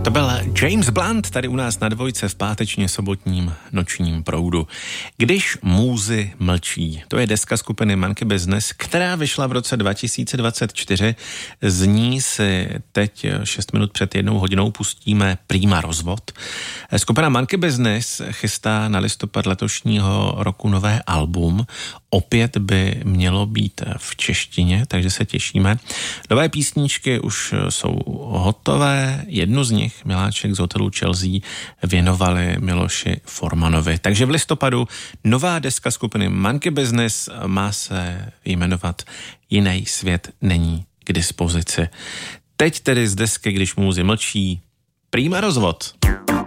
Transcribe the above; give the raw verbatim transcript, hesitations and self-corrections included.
To byl James Blunt tady u nás na Dvojce v pátečně sobotním nočním proudu. Když můzy mlčí. To je deska skupiny Monkey Business, která vyšla v roce dva tisíce dvacet čtyři. Z ní si teď šest minut před jednou hodinou pustíme Prima rozvod. Skupina Monkey Business chystá na listopad letošního roku nové album. Opět by mělo být v češtině, takže se těšíme. Nové písničky už jsou hotové. Jednu z nich Miláček z hotelu Chelsea věnovali Miloši Formanovi. Takže v listopadu nová deska skupiny Monkey Business, má se jmenovat Jiný svět není k dispozici. Teď tedy z desky Když můzy mlčí, Prima rozvod.